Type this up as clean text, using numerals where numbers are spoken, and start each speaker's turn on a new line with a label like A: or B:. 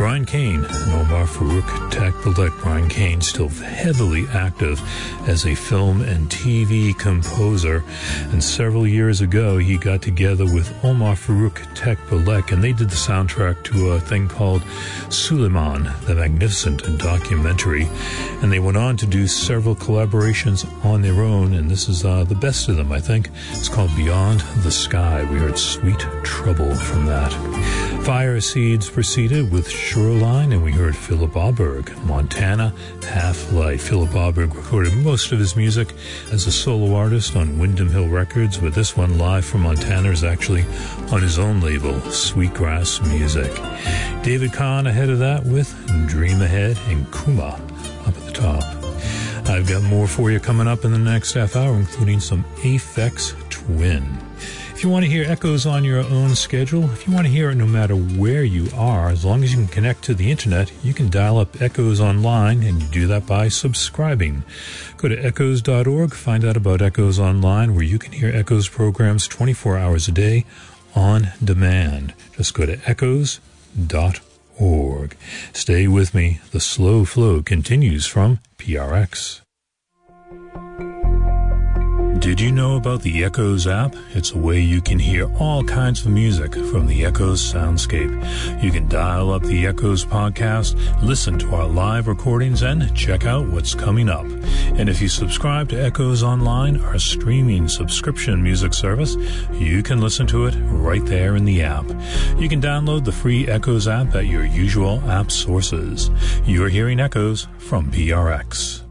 A: Brian Cain and Omar Farouk Takbalek. Brian Cain still heavily active as a film and TV composer, and several years ago he got together with Omar Farouk Takbalek and they did the soundtrack to a thing called Suleiman the Magnificent, a documentary, and they went on to do several collaborations on their own, and this is the best of them, I think. It's called Beyond the Sky. We heard Sweet Trouble from that. Fire Seeds proceeded with Shoreline, and we heard Philip Auberg, Montana Half-Life. Philip Auberg recorded most of his music as a solo artist on Windham Hill Records, but this one, Live from Montana, is actually on his own label, Sweetgrass Music. David Kahn ahead of that with Dream Ahead and Kuma up at the top. I've got more for you coming up in the next half hour, including some Aphex Twin. If you want to hear Echoes on your own schedule, if you want to hear it no matter where you are, as long as you can connect to the internet, you can dial up Echoes Online, and you do that by subscribing. Go to echoes.org, find out about Echoes Online, where you can hear Echoes programs 24 hours a day on demand. Just go to echoes.org. Stay with me. The Slow Flow continues from PRX. Did you know about the Echoes app? It's a way you can hear all kinds of music from the Echoes soundscape. You can dial up the Echoes podcast, listen to our live recordings, and check out what's coming up. And if you subscribe to Echoes Online, our streaming subscription music service, you can listen to it right there in the app. You can download the free Echoes app at your usual app sources. You're hearing Echoes from PRX.